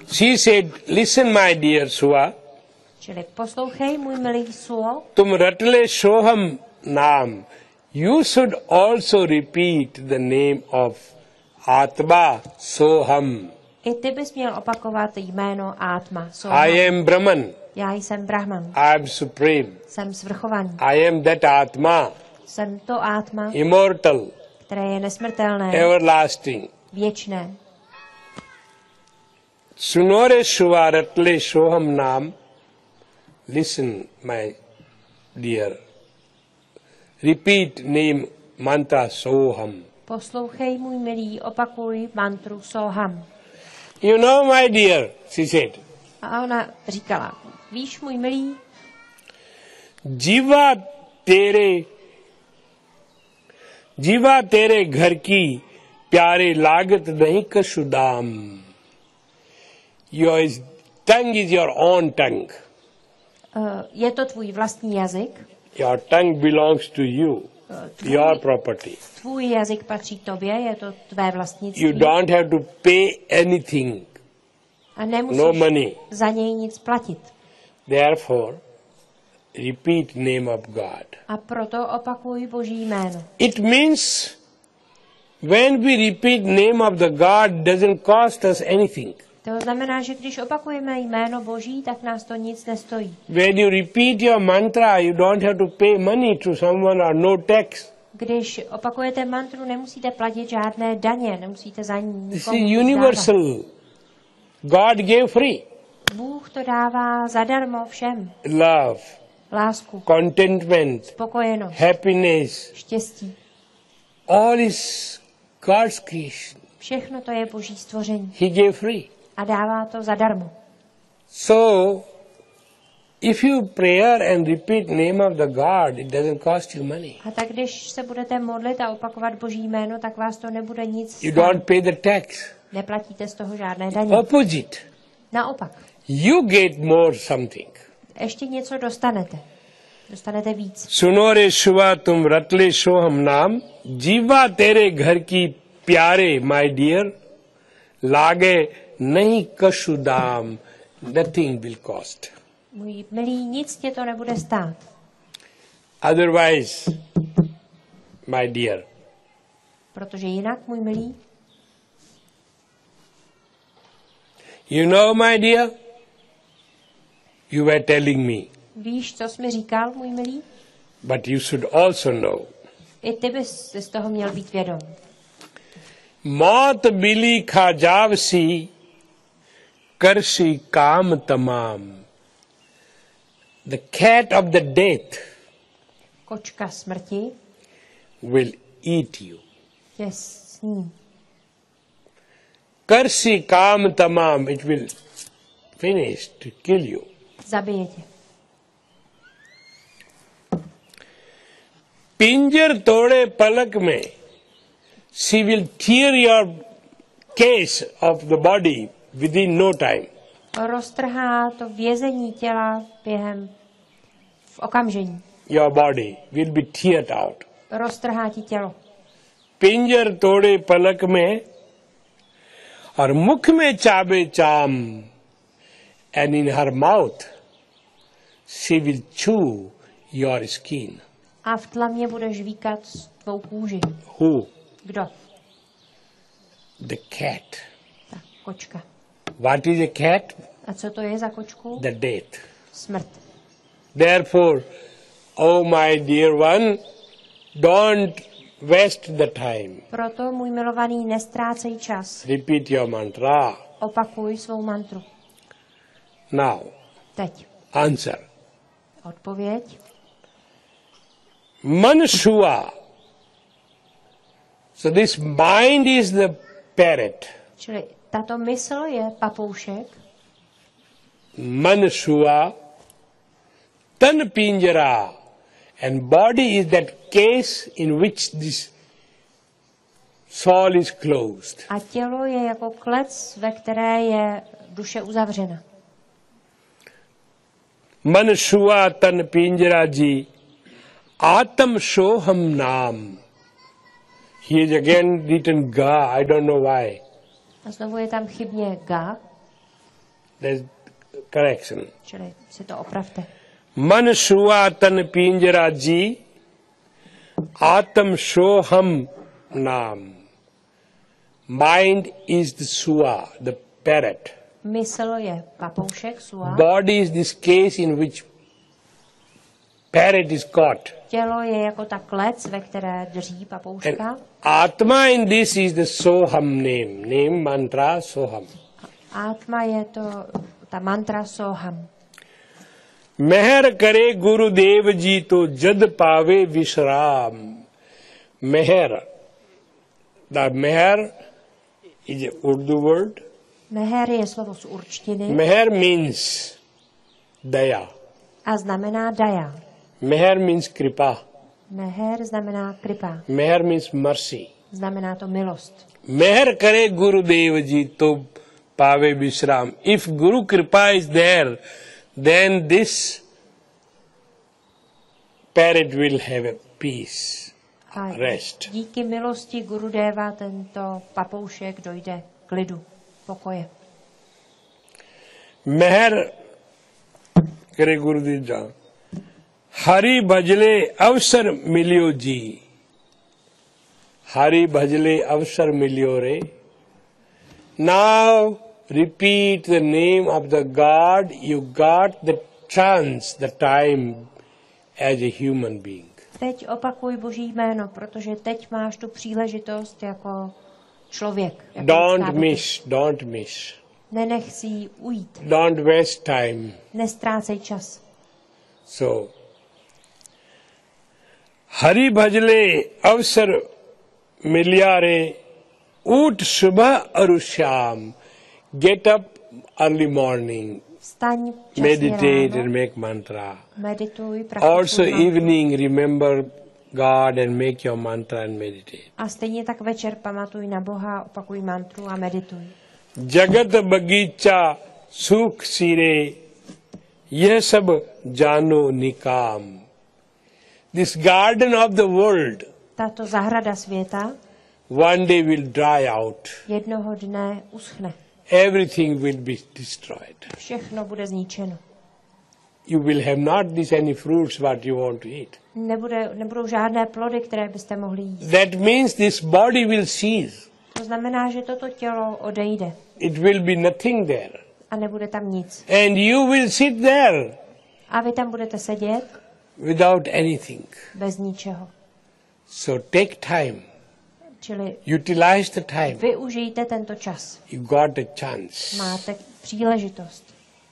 She said, listen my dear Sua, Čili poslouchej, můj milý Suo, tum ratle soham naam. You should also repeat the name of Atma Soham. i ty bys měl opakovat jméno Atma. Soham. I am Brahman. Já jsem Brahman. I am supreme. Jsem svrchovaný. I am that Atma, Jsem to Atma, immortal, které je nesmrtelné, everlasting. věčné. Sunore Sua ratle soham naam. Listen, my dear. Repeat name mantra Soham. Poslouchej, můj milý, opakuj mantru Soham. You know, my dear, she said, A ona říkala, víš, můj milý, जीवा तेरे घर की प्यारे लागत नहीं कशुदाम. Your tongue is your own tongue. je to tvůj vlastní jazyk, Your tongue belongs to you, your property. tvůj jazyk patří tobě, je to tvé vlastnictví. You don't have to pay anything, A nemusíš no money. za něj nic platit. Therefore, repeat name of God. A proto opakuj Boží jméno. It means when we repeat name of the God doesn't cost us anything. To znamená, že když opakujeme jméno Boží, tak nás to nic nestojí. When you repeat your mantra, you don't have to pay money to someone or no tax. Když opakujete mantru, nemusíte platit žádné daně, nemusíte za ní This nikomu is nic universal. God gave free. dávat. Bůh to dává zadarmo všem. Love, Lásku, contentment, spokojenost, happiness, štěstí. all is God's creation. Všechno to je Boží stvoření. He gave free. A dává to zadarmo. So, if you prayer and repeat name of the God, it doesn't cost you money. A tak když se budete modlit a opakovat Boží jméno, tak vás to nebude nic You stát. don't pay the tax. Neplatíte z toho žádné daně. Opposite. Naopak, You get more something. ještě něco dostanete. Dostanete víc. सुनो रे शुवा तुम रतले सोहम नाम जीवा तेरे घर की प्यारे माय डियर लागे नहीं कशु दाम. Nothing will cost. Můj milý, nic tě to nebude stát. Otherwise, my dear, Protože jinak, můj milý, you know, my dear, you were telling me, víš, co jsi mi říkal, můj milý? but you should also know. I ty bys si z toho měl být vědom. मौत बिली खा जावसी करसी काम तमाम. The cat of the death Kočka smrti will eat you. tě sní. Karsi kam tamam, it will finish to kill you. Zabije tě. पिंजर तोड़े पलक में, she will tear your case of the body within no time. Roztrhá to vězení těla v okamžení. Your body will be teared out. Roztrhá ti tělo. पिंजर तोड़े पलक में और मुख में चाबे चाम, and in her mouth she will chew your skin. A v tlamě budeš žvíkat tvou kůži. Who? Kdo? The cat. Ta kočka. What is a cat? A co to je za kočku? The death. Smrt. Therefore, oh my dear one, don't waste the time. Proto, můj milovaný, nestrácej čas. Repeat your mantra. Opakuj svou mantru. Now, Teď. answer. Odpověď. Manshua. So this mind is the parrot. Čili tato mysl je papoušek. Manshua, tan pinjara, and body is that case in which this soul is closed. A tělo je jako klec, ve které je duše uzavřena. Manshua tan pinjara ji, atam soham nam. He is again written ga, I don't know why. A znovu je tam chybně ga. There's correction. Čili si to opravte. मन शुआ तन पिंजरा जी आत्म सोहम नाम. Mind is the sua, the parrot. Mysl je papoušek, sua. Body is this case in which parrot is caught. Tělo je jako ta klec, ve které drží And papouška. Atma in this is the Soham name. Name mantra Soham. Atma je to ta mantra Soham. मेहर करे गुरुदेव जी तो जद पावे विश्राम. मेहर. The meher is a Urdu word. Meher je slovo z určtiny Meher means daya. a znamená daja. Meher means kripa. Meher znamená kripa. Meher means mercy. Znamená to milost. मेहर करे गुरुदेव जी तो पावे विश्राम. If Guru Kripa is there, then this parrot will have a peace, A rest. díky milosti Gurudeva tento papoušek dojde k klidu, pokoje. मेहर करे गुरुदेव जी. हरि भजले अवसर मिलियो जी. हरि भजले अवसर मिलियो रे. Now repeat the name of the God. You got the chance, the time as a human being. Teď opakuj Boží jméno, protože teď máš tu příležitost jako člověk. Jako lidská bytost. Don't miss. Nenech si ji ujít. Don't waste time. Nestrácej čas. So, Hari भजले अवसर मिलिया रे. ऊट सुबह और शाम. Get up early morning. Vstaň časně Meditate ráno, and make mantra. medituj, Also praktikuj mantru. evening remember God and make your mantra and meditate. A stejně tak večer pamatuj na Boha, opakuj mantru a medituj. जगत बगीचा सुख सिरे यह सब जानो निकाम. This garden of the world Tato zahrada světa one day will dry out. jednoho dne uschne. Everything will be destroyed. Všechno bude zničeno. You will have not this any fruits what you want to eat. Nebudou žádné plody, které byste mohli jíst. That means this body will cease. To znamená, že toto tělo odejde It will be nothing there. a nebude tam nic. And you will sit there A vy tam budete sedět without anything. bez ničeho. So take time. Čili Utilize the time. využijte tento čas. You got a chance. Máte příležitost.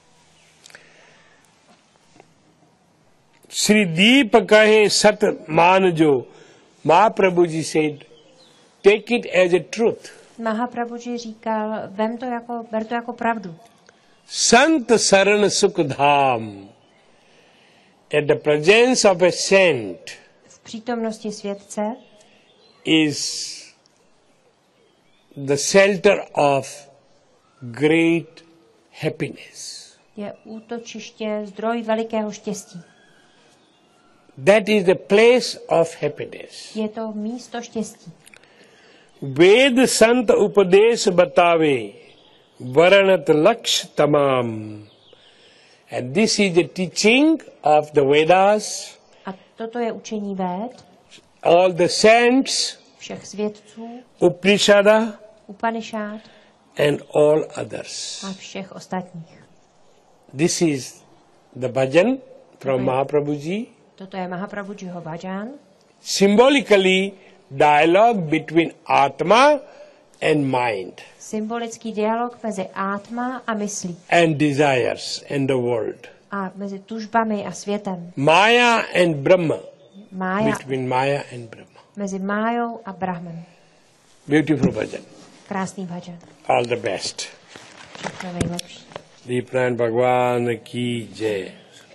Shri दीप कहे सत मान जो. महाप्रभु ji said, take it as a truth. Mahaprabhuji říkal, ber to jako pravdu. Sant saran sukh dham. At the presence of a saint V přítomnosti světce is the shelter of great happiness. je útočiště, zdroj velikého štěstí. That is the place of happiness. Je to místo štěstí. वेद संत उपदेश बतावे वर्णत लक्ष्य तमाम. And this is the teaching of the Vedas, A toto je učení Véd, all the saints, všech svědců, Upanishada, Upanishad and all others. a všech ostatních. This is the bhajan from Mahaprabhuji. Toto je Mahaprabhujiho bhajan. Symbolically, dialogue between Atma and mind Symbolický dialog mezi átma a myslí and desires and the world. a mezi tužbami a světem. Maya and Brahma, Mája, between Maya and Brahma. mezi májou a brahmem. Beautiful bhajan. Krásný bhajan. All the best. Všechno nejlepší. Deepran Bhagwan ki jai.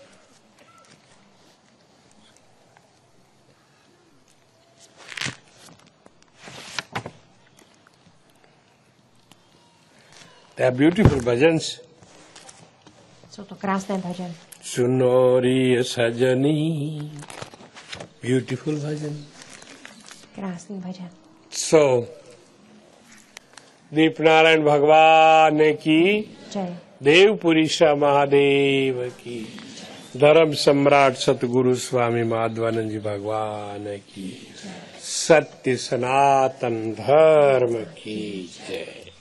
They are beautiful bhajans. Jsou to krásné bhajan. Sunori sajani. Beautiful bhajan. Krásný bhajan. So, Deep Narayan Bhagwan ki Jai. देवपुरीशा महादेव की, धर्म सम्राट सतगुरु स्वामी माधवानंद जी भगवान की, सत्य सनातन धर्म की जय।